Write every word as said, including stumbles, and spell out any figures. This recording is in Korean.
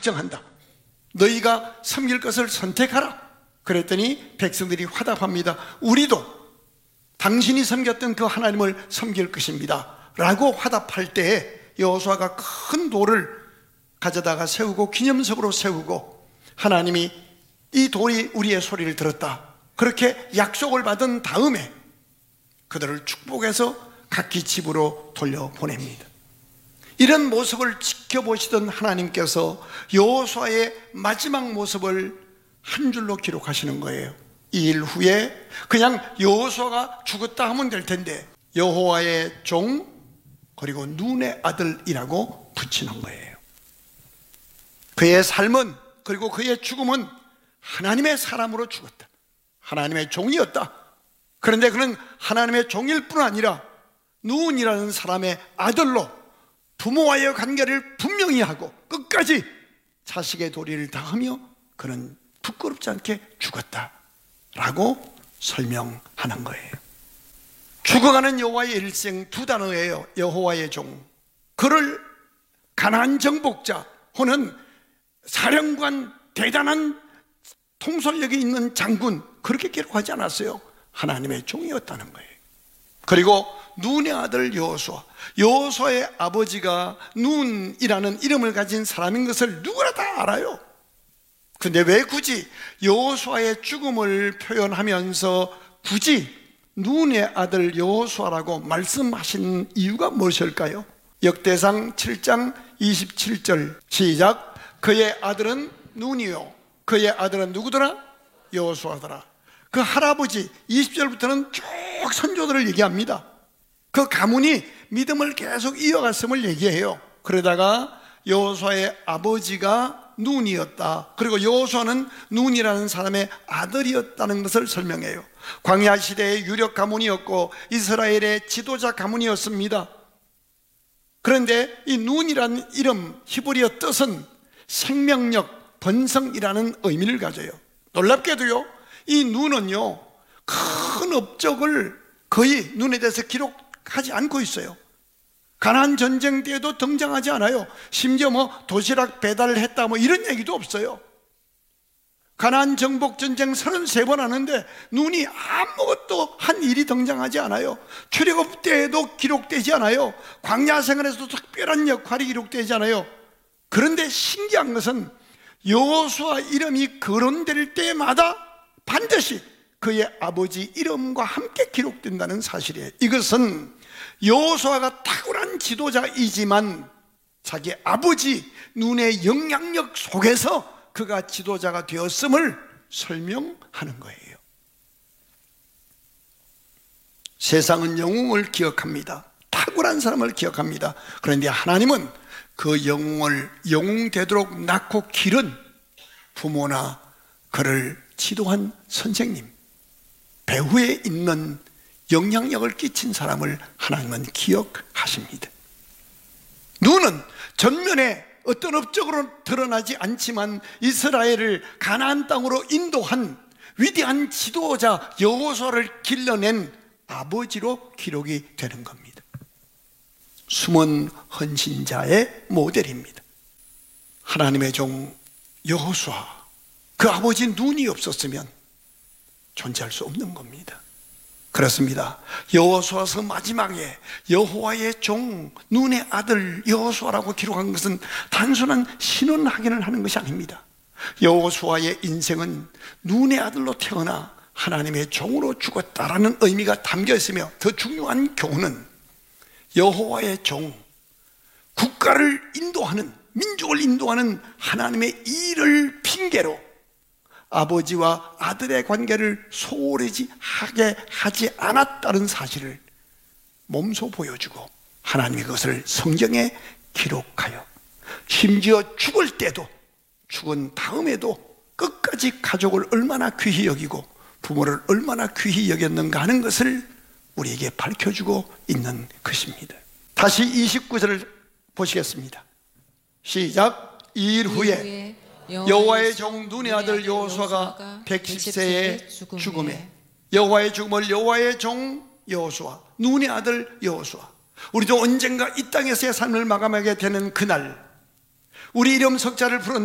확정한다. 너희가 섬길 것을 선택하라. 그랬더니 백성들이 화답합니다. 우리도 당신이 섬겼던 그 하나님을 섬길 것입니다 라고 화답할 때 여호수아가 큰 돌을 가져다가 세우고 기념석으로 세우고, 하나님이 이 돌이 우리의 소리를 들었다, 그렇게 약속을 받은 다음에 그들을 축복해서 각기 집으로 돌려보냅니다. 이런 모습을 지켜보시던 하나님께서 여호수아의 마지막 모습을 한 줄로 기록하시는 거예요. 이 일 후에 그냥 여호수아가 죽었다 하면 될 텐데 여호와의 종 그리고 눈의 아들이라고 붙이는 거예요. 그의 삶은, 그리고 그의 죽음은 하나님의 사람으로 죽었다, 하나님의 종이었다. 그런데 그는 하나님의 종일 뿐 아니라 눈이라는 사람의 아들로 부모와의 관계를 분명히 하고 끝까지 자식의 도리를 다하며 그는 부끄럽지 않게 죽었다라고 설명하는 거예요. 죽어가는 여호와의 일생 두 단어예요. 여호와의 종. 그를 가나안 정복자 혹은 사령관, 대단한 통솔력이 있는 장군, 그렇게 기록하지 않았어요. 하나님의 종이었다는 거예요. 그리고 눈의 아들 여호수아, 여호수아의 아버지가 눈이라는 이름을 가진 사람인 것을 누구나 다 알아요. 근데 왜 굳이 여호수아의 죽음을 표현하면서 굳이 눈의 아들 여호수아라고 말씀하신 이유가 무엇일까요? 역대상 칠 장 이십칠 절 시작. 그의 아들은 눈이요 그의 아들은 누구더라? 여호수아더라. 그 할아버지 이십 절부터는 쭉 선조들을 얘기합니다. 그 가문이 믿음을 계속 이어갔음을 얘기해요. 그러다가 여호수아의 아버지가 눈이었다, 그리고 여호수아는 눈이라는 사람의 아들이었다는 것을 설명해요. 광야 시대의 유력 가문이었고 이스라엘의 지도자 가문이었습니다. 그런데 이 눈이라는 이름 히브리어 뜻은 생명력, 번성이라는 의미를 가져요. 놀랍게도요, 이 눈은요 큰 업적을 거의 눈에 대해서 기록하지 않고 있어요. 가나안 전쟁 때에도 등장하지 않아요. 심지어 뭐 도시락 배달을 했다 뭐 이런 얘기도 없어요. 가나안 정복 전쟁 서른세 번 하는데 눈이 아무것도 한 일이 등장하지 않아요. 출애굽 때에도 기록되지 않아요. 광야 생활에서도 특별한 역할이 기록되지 않아요. 그런데 신기한 것은 여호수아 이름이 거론될 때마다 반드시 그의 아버지 이름과 함께 기록된다는 사실이에요. 이것은 여호수아가 탁월한 지도자이지만 자기 아버지 눈의 영향력 속에서 그가 지도자가 되었음을 설명하는 거예요. 세상은 영웅을 기억합니다. 탁월한 사람을 기억합니다. 그런데 하나님은 그 영웅을 영웅 되도록 낳고 기른 부모나 그를 지도한 선생님, 배후에 있는 영향력을 끼친 사람을 하나님은 기억하십니다. 눈은 전면에 어떤 업적으로 드러나지 않지만 이스라엘을 가나안 땅으로 인도한 위대한 지도자 여호수아를 길러낸 아버지로 기록이 되는 겁니다. 숨은 헌신자의 모델입니다. 하나님의 종 여호수아, 그 아버지 눈이 없었으면 존재할 수 없는 겁니다. 그렇습니다. 여호수아서 마지막에 여호와의 종 눈의 아들 여호수아라고 기록한 것은 단순한 신원 확인을 하는 것이 아닙니다. 여호수아의 인생은 눈의 아들로 태어나 하나님의 종으로 죽었다라는 의미가 담겨 있으며, 더 중요한 교훈은 여호와의 종, 국가를 인도하는, 민족을 인도하는 하나님의 일을 핑계로 아버지와 아들의 관계를 소홀히 하게 하지 않았다는 사실을 몸소 보여주고, 하나님이 그것을 성경에 기록하여 심지어 죽을 때도, 죽은 다음에도 끝까지 가족을 얼마나 귀히 여기고 부모를 얼마나 귀히 여겼는가 하는 것을 우리에게 밝혀주고 있는 것입니다. 다시 이십구 절을 보시겠습니다. 시작. 이 일 후에 여호와의 종 눈의 아들 여호수아가 백십 세에 죽음에, 여호와의 죽음을 여호와의 종 여호수아, 눈의 아들 여호수아, 우리도 언젠가 이 땅에서의 삶을 마감하게 되는 그날, 우리 이름 석자를 부른